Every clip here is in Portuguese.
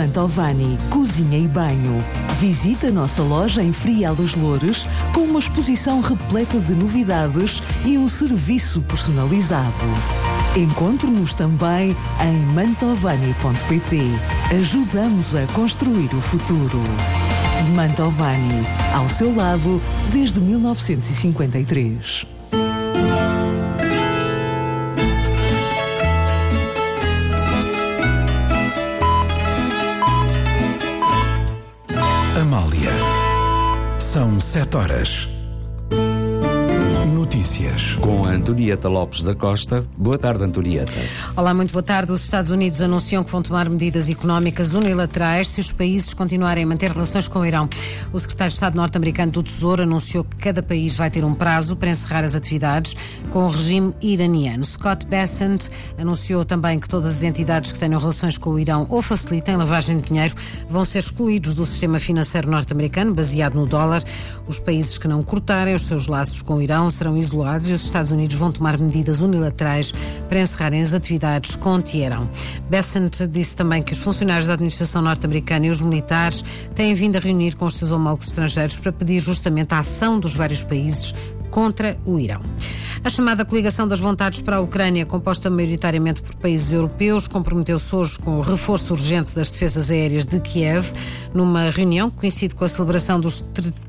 Mantovani, cozinha e banho. Visite a nossa loja em Frial dos Loures com uma exposição repleta de novidades e um serviço personalizado. Encontre-nos também em mantovani.pt. Ajudamos a construir o futuro. Mantovani, ao seu lado desde 1953. Amália. São 7h. Notícias. Com a Antonieta Lopes da Costa. Boa tarde, Antonieta. Olá, muito boa tarde. Os Estados Unidos anunciam que vão tomar medidas económicas unilaterais se os países continuarem a manter relações com o Irão. O secretário de Estado norte-americano do Tesouro anunciou que cada país vai ter um prazo para encerrar as atividades com o regime iraniano. Scott Bessent anunciou também que todas as entidades que tenham relações com o Irão ou facilitem lavagem de dinheiro vão ser excluídos do sistema financeiro norte-americano, baseado no dólar. Os países que não cortarem os seus laços com o Irão serão isolados e os Estados Unidos vão tomar medidas unilaterais para encerrarem as atividades com Teherão. Bessent disse também que os funcionários da administração norte-americana e os militares têm vindo a reunir com os seus homólogos estrangeiros para pedir justamente a ação dos vários países contra o Irão. A chamada Coligação das Vontades para a Ucrânia, composta maioritariamente por países europeus, comprometeu-se hoje com o reforço urgente das defesas aéreas de Kiev, numa reunião que coincide com a celebração dos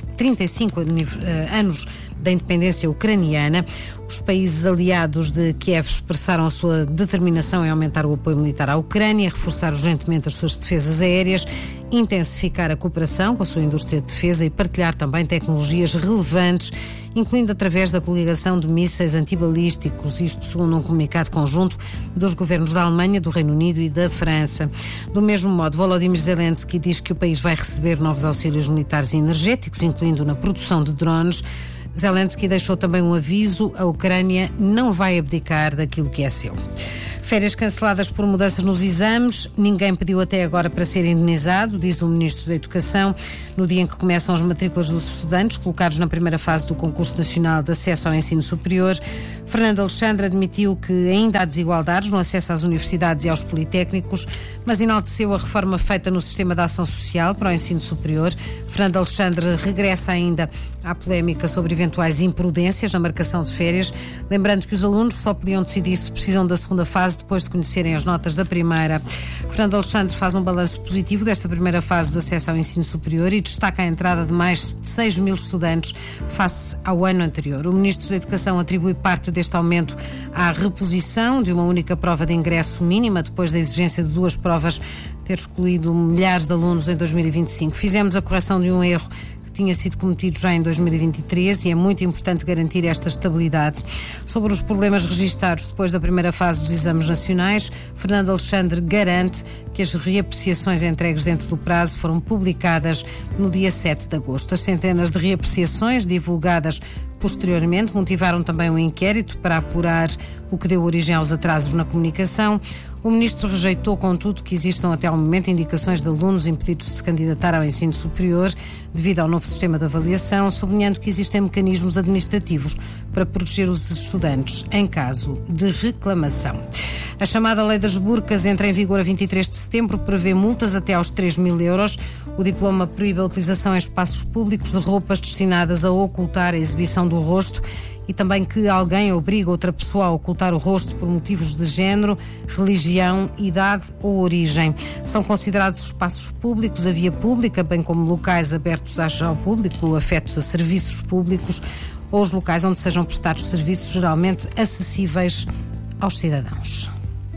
35 anos da independência ucraniana. Os países aliados de Kiev expressaram a sua determinação em aumentar o apoio militar à Ucrânia, reforçar urgentemente as suas defesas aéreas, intensificar a cooperação com a sua indústria de defesa e partilhar também tecnologias relevantes, incluindo através da coligação de mísseis antibalísticos, isto segundo um comunicado conjunto dos governos da Alemanha, do Reino Unido e da França. Do mesmo modo, Volodymyr Zelensky diz que o país vai receber novos auxílios militares e energéticos, incluindo na produção de drones. Zelensky deixou também um aviso: a Ucrânia não vai abdicar daquilo que é seu. Férias canceladas por mudanças nos exames. Ninguém pediu até agora para ser indenizado, diz o Ministro da Educação, no dia em que começam as matrículas dos estudantes colocados na primeira fase do Concurso Nacional de Acesso ao Ensino Superior. Fernando Alexandre admitiu que ainda há desigualdades no acesso às universidades e aos politécnicos, mas enalteceu a reforma feita no Sistema de Ação Social para o Ensino Superior. Fernando Alexandre regressa ainda à polémica sobre eventuais imprudências na marcação de férias, lembrando que os alunos só podiam decidir se precisam da segunda fase depois de conhecerem as notas da primeira. Fernando Alexandre faz um balanço positivo desta primeira fase do acesso ao ensino superior e destaca a entrada de mais de 6 mil estudantes face ao ano anterior. O Ministro da Educação atribui parte deste aumento à reposição de uma única prova de ingresso mínima, depois da exigência de 2 provas ter excluído milhares de alunos em 2025. Fizemos a correção de um erro tinha sido cometido já em 2023 e é muito importante garantir esta estabilidade. Sobre os problemas registados depois da primeira fase dos exames nacionais, Fernando Alexandre garante que as reapreciações entregues dentro do prazo foram publicadas no dia 7 de agosto. As centenas de reapreciações divulgadas posteriormente motivaram também um inquérito para apurar o que deu origem aos atrasos na comunicação. O Ministro rejeitou, contudo, que existam até ao momento indicações de alunos impedidos de se candidatar ao ensino superior devido ao novo sistema de avaliação, sublinhando que existem mecanismos administrativos para proteger os estudantes em caso de reclamação. A chamada Lei das Burcas entra em vigor a 23 de setembro, prevê multas até aos 3.000 euros. O diploma proíbe a utilização em espaços públicos de roupas destinadas a ocultar a exibição do rosto e também que alguém obriga outra pessoa a ocultar o rosto por motivos de género, religião, idade ou origem. São considerados espaços públicos, a via pública, bem como locais abertos ao público, afetos a serviços públicos ou os locais onde sejam prestados serviços geralmente acessíveis aos cidadãos.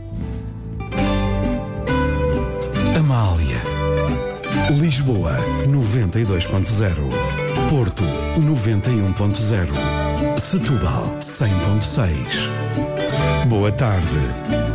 Amália. Lisboa 92.0, Porto 91.0, Setúbal 100.6. Boa tarde.